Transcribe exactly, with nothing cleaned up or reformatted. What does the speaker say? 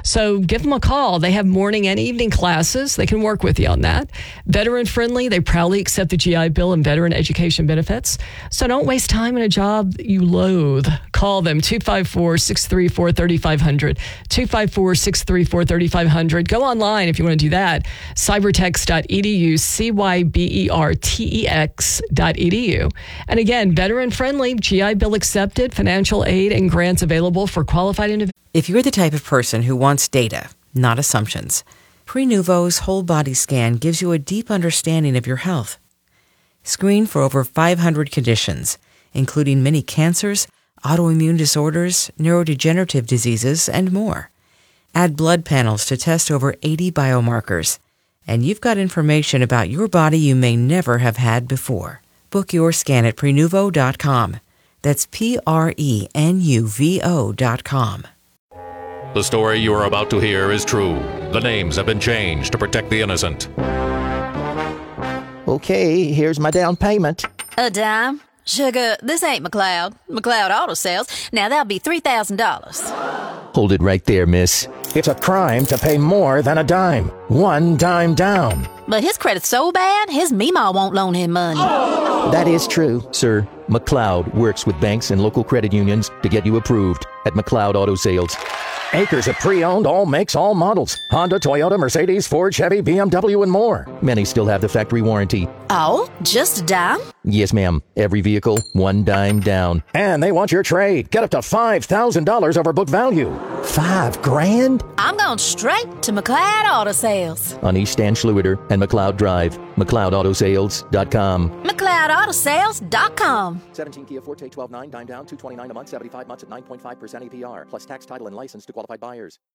So give them a call. They have morning and evening classes. They can work with you on that. Veteran friendly. They proudly accept the G I Bill and veteran education benefits. So don't waste time in a job you loathe. Call them two five four, six three four, three five zero zero, two five four, six three four, three five zero zero. Go online if you want to do that. cybertex dot e d u, C Y B E R T E X dot E D U. And again, veteran friendly, G I Bill accepted, financial aid and grants available for qualified individuals. If you're the type of person who wants data, not assumptions, Prenuvo's whole body scan gives you a deep understanding of your health. Screen for over five hundred conditions, including many cancers, autoimmune disorders, neurodegenerative diseases, and more. Add blood panels to test over eighty biomarkers, and you've got information about your body you may never have had before. Book your scan at Prenuvo dot com. That's P R E N U V O dot com. The story you are about to hear is true. The names have been changed to protect the innocent. Okay, here's my down payment. A dime? Sugar, this ain't McLeod. McLeod Auto Sales. Now that'll be three thousand dollars. Hold it right there, miss. It's a crime to pay more than a dime. One dime down. But his credit's so bad, his Meemaw won't loan him money. That is true. Sir, McLeod works with banks and local credit unions to get you approved at McLeod Auto Sales. Acres of pre-owned, all makes, all models. Honda, Toyota, Mercedes, Ford, Chevy, B M W, and more. Many still have the factory warranty. Oh, just a dime? Yes, ma'am. Every vehicle, one dime down. And they want your trade. Get up to five thousand dollars over book value. Five grand? I'm going straight to McLeod Auto Sales. On East Stan Schlueter and McLeod Drive. McLeod Auto Sales dot com. McLeod Auto Sales dot com. seventeen Kia Forte, twelve nine, dime down, two twenty-nine a month, seventy-five months at nine point five percent A P R, plus tax, title, and license to qualified buyers.